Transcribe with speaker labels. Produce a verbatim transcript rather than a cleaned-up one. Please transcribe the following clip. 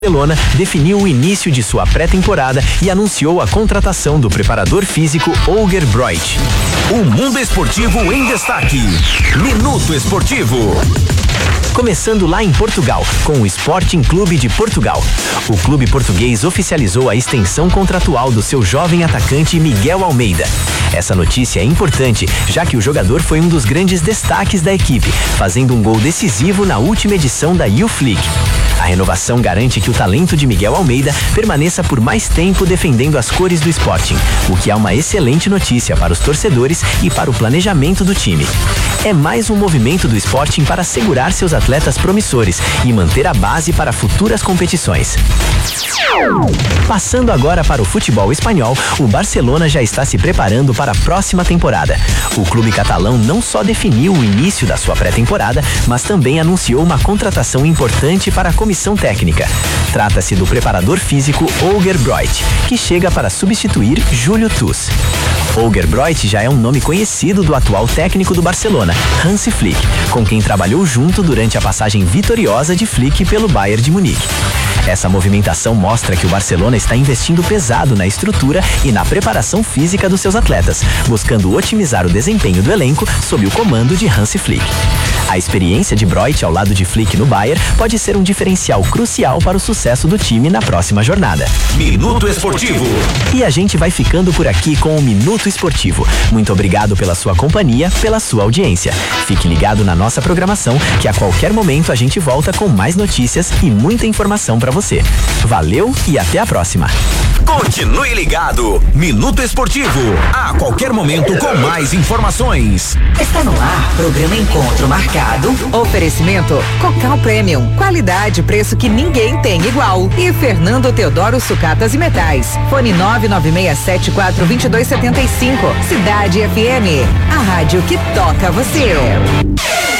Speaker 1: Barcelona definiu o início de sua pré-temporada e anunciou a contratação do preparador físico Holger Broich.
Speaker 2: O mundo esportivo em destaque. Minuto Esportivo.
Speaker 1: Começando lá em Portugal, com o Sporting Clube de Portugal. O clube português oficializou a extensão contratual do seu jovem atacante Miguel Almeida. Essa notícia é importante, já que o jogador foi um dos grandes destaques da equipe, fazendo um gol decisivo na última edição da Youth League. A renovação garante que o talento de Miguel Almeida permaneça por mais tempo defendendo as cores do Sporting, o que é uma excelente notícia para os torcedores e para o planejamento do time. É mais um movimento do Sporting para segurar seus atletas promissores e manter a base para futuras competições. Passando agora para o futebol espanhol, o Barcelona já está se preparando para a próxima temporada. O clube catalão não só definiu o início da sua pré-temporada, mas também anunciou uma contratação importante para a comissão técnica. Trata-se do preparador físico Holger Broich, que chega para substituir Júlio Thus. Holger Broich já é um nome conhecido do atual técnico do Barcelona, Hansi Flick, com quem trabalhou junto durante a passagem vitoriosa de Flick pelo Bayern de Munique. Essa movimentação mostra que o Barcelona está investindo pesado na estrutura e na preparação física dos seus atletas, buscando otimizar o desempenho do elenco sob o comando de Hansi Flick. A experiência de Broich ao lado de Flick no Bayern pode ser um diferencial crucial para o sucesso do time na próxima jornada.
Speaker 2: Minuto Esportivo.
Speaker 1: E a gente vai ficando por aqui com o Minuto Esportivo. Muito obrigado pela sua companhia, pela sua audiência. Fique ligado na nossa programação, que a qualquer momento a gente volta com mais notícias e muita informação para você. Valeu e até a próxima.
Speaker 2: Continue ligado. Minuto Esportivo. A qualquer momento com mais informações.
Speaker 3: Está no ar, programa Encontro Marcado. Oferecimento Cocal Premium. Qualidade e preço que ninguém tem igual. E Fernando Teodoro Sucatas e Metais. Fone nove nove seis sete quatro dois dois sete cinco. Cidade F M. A rádio que toca você.